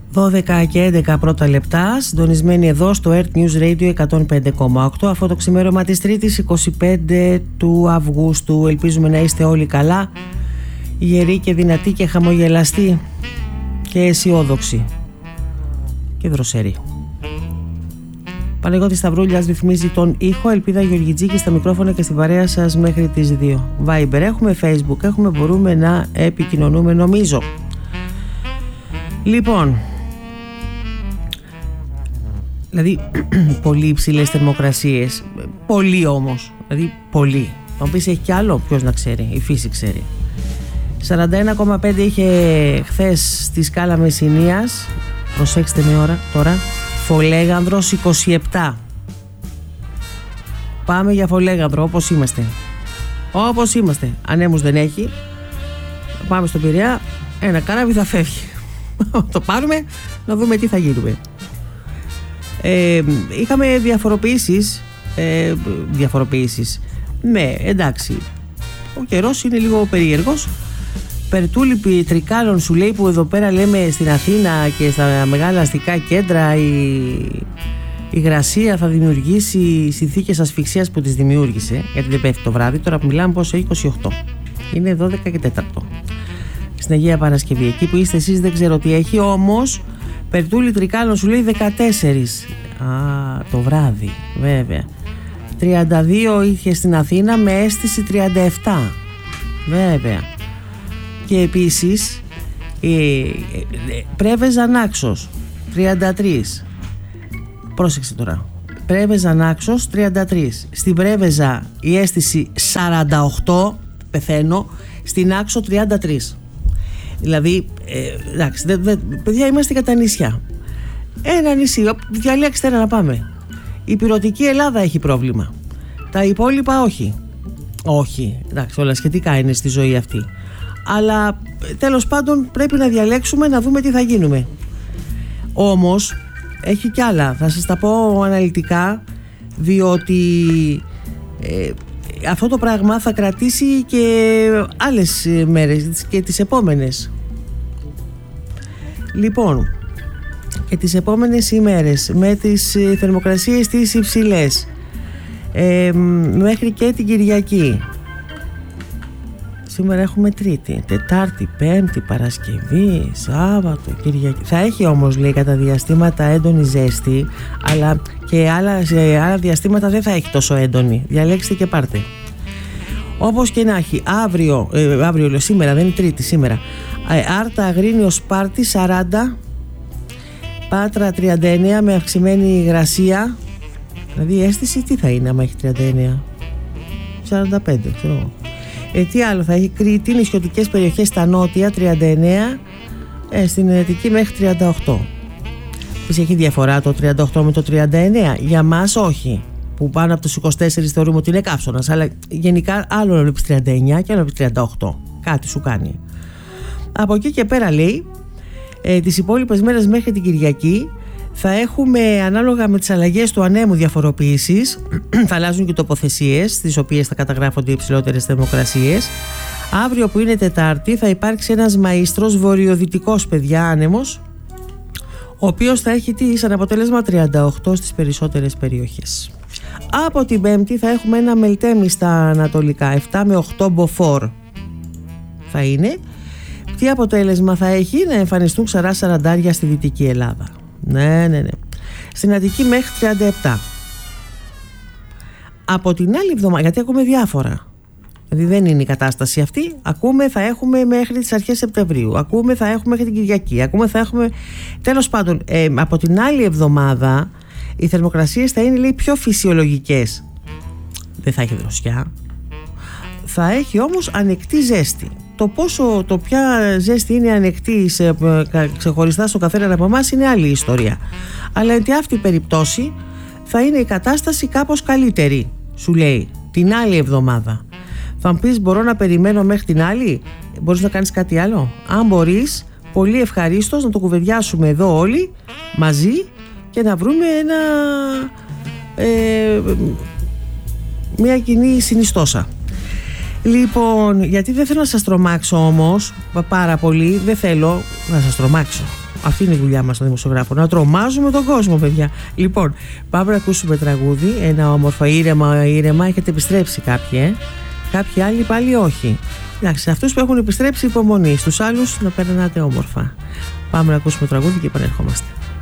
12 και 11 πρώτα λεπτά, συντονισμένοι εδώ στο Earth News Radio 105,8. Αυτό το ξημέρωμα της Τρίτης 25 του Αυγούστου. Ελπίζουμε να είστε όλοι καλά, γεροί και δυνατοί και χαμογελαστοί και αισιόδοξοι και δροσεροί. Παναγιώτης Σταυρούλιας ρυθμίζει τον ήχο, Ελπίδα Γεωργιτζίκη στα μικρόφωνα και στην παρέα σας μέχρι τις 2. Viber έχουμε, Facebook έχουμε, μπορούμε να επικοινωνούμε νομίζω. Λοιπόν, δηλαδή πολύ υψηλές θερμοκρασίες, πολύ όμως, δηλαδή πολύ. Θα μου πεις έχει κι άλλο, ποιος να ξέρει, η φύση ξέρει. 41,5 είχε χθες στη σκάλα Μεσσηνίας, προσέξτε με ώρα τώρα, Φολέγανδρος 27. Πάμε για Φολέγανδρο όπως είμαστε. Όπως είμαστε. Ανέμους δεν έχει. Πάμε στο Πειραιά, ένα καράβι θα φεύγει. Το πάρουμε, να δούμε τι θα γίνουμε. Είχαμε διαφοροποιήσεις. Ναι, εντάξει. Ο καιρός είναι λίγο περίεργος. Περτούλιπη τρικάλων σου λέει, που εδώ πέρα λέμε στην Αθήνα και στα μεγάλα αστικά κέντρα η υγρασία θα δημιουργήσει συνθήκες ασφυξίας που τις δημιούργησε, γιατί δεν πέφτει το βράδυ. Τώρα που μιλάμε πόσο 28. Είναι 12 και 4. Στην Αγία Παρασκευή, εκεί που είστε εσείς δεν ξέρω τι έχει, όμως Περτούλη τρικάλων σου λέει 14. Το βράδυ βέβαια. 32 είχε στην Αθήνα με αίσθηση 37. Βέβαια. Και επίσης Πρέβεζα Νάξος 33. Πρόσεξε τώρα. Πρέβεζα Νάξος 33. Στην Πρέβεζα η αίσθηση 48. Πεθαίνω. Στην Νάξο 33. Δηλαδή εντάξει, παιδιά, είμαστε κατά νησιά. Ένα νησί, διαλέξτε ένα να πάμε. Η πυρωτική Ελλάδα έχει πρόβλημα. Τα υπόλοιπα όχι. Όχι, εντάξει, όλα σχετικά είναι στη ζωή αυτή. Αλλά τέλος πάντων πρέπει να διαλέξουμε, να δούμε τι θα γίνουμε. Όμως έχει κι άλλα, θα σας τα πω αναλυτικά, διότι αυτό το πράγμα θα κρατήσει και άλλες μέρες και τις επόμενες. Λοιπόν, και τις επόμενες ημέρες με τις θερμοκρασίες τις υψηλές, μέχρι και την Κυριακή. Σήμερα έχουμε Τρίτη, Τετάρτη, Πέμπτη, Παρασκευή, Σάββατο, Κυριακή. Θα έχει όμως, λέει, κατά διαστήματα έντονη ζέστη, αλλά και σε άλλα διαστήματα δεν θα έχει τόσο έντονη. Διαλέξτε και πάρτε. Όπως και να έχει, αύριο, σήμερα δεν είναι Τρίτη, σήμερα. Άρτα, Αγρίνιο, Σπάρτη 40, Πάτρα 39 με αυξημένη υγρασία. Δηλαδή η αίσθηση τι θα είναι άμα έχει 39? 45, ξέρω εγώ. Τι άλλο θα έχει? Κρήτη, νησιωτικές περιοχές στα νότια 39, στην Αττική μέχρι 38. Επίσης έχει διαφορά το 38 με το 39. Για μας όχι, που πάνω από τους 24 θεωρούμε ότι είναι καύσωνας, αλλά γενικά άλλο να βλέπεις 39 και άλλο να βλέπεις 38. Κάτι σου κάνει. Από εκεί και πέρα, λέει, τις υπόλοιπες μέρες μέχρι την Κυριακή θα έχουμε, ανάλογα με τις αλλαγές του ανέμου, διαφοροποιήσεις. Θα αλλάζουν και τοποθεσίες στις οποίες θα καταγράφονται οι υψηλότερες θερμοκρασίες. Αύριο, που είναι Τετάρτη, θα υπάρξει ένας μαΐστρος βορειοδυτικός, παιδιά, άνεμος, ο οποίος θα έχει σαν αποτέλεσμα 38 στις περισσότερες περιοχές. Από την Πέμπτη θα έχουμε ένα μελτέμι στα ανατολικά, 7 με 8 μποφόρ θα είναι. Τι αποτέλεσμα θα έχει? Να εμφανιστούν ξαρά σαραντάρια στη Δυτική Ελλάδα. Ναι. Στην Αττική μέχρι 37. Από την άλλη εβδομάδα, γιατί ακούμε διάφορα, δηλαδή δεν είναι η κατάσταση αυτή, ακούμε θα έχουμε μέχρι τις αρχές Σεπτεμβρίου, ακούμε θα έχουμε μέχρι την Κυριακή, ακούμε θα έχουμε, τέλος πάντων, από την άλλη εβδομάδα οι θερμοκρασίες θα είναι, λέει, πιο φυσιολογικές. Δεν θα έχει δροσιά, θα έχει όμως ανεκτή ζέστη. Το πόσο, το ποια ζέστη είναι ανεκτή ξεχωριστά στο καθένα από εμάς είναι άλλη ιστορία. Αλλά εν αυτή η περίπτωση θα είναι η κατάσταση κάπως καλύτερη, σου λέει, την άλλη εβδομάδα. Θα μου πεις, μπορώ να περιμένω μέχρι την άλλη? Μπορείς να κάνεις κάτι άλλο? Αν μπορείς, πολύ ευχαρίστως να το κουβεντιάσουμε εδώ όλοι μαζί και να βρούμε μια κοινή συνιστόσα. Λοιπόν, γιατί δεν θέλω να σας τρομάξω όμως πάρα πολύ, δεν θέλω να σας τρομάξω, Αυτή είναι η δουλειά μας των δημοσιογράφων. Να τρομάζουμε τον κόσμο, παιδιά. Λοιπόν, πάμε να ακούσουμε τραγούδι. Ένα όμορφο ήρεμα. Έχετε επιστρέψει κάποιοι, Κάποιοι άλλοι πάλι όχι. Εντάξει, σε αυτούς που έχουν επιστρέψει, υπομονή. Στους άλλους να περνάτε όμορφα. Πάμε να ακούσουμε τραγούδι και επανερχόμαστε.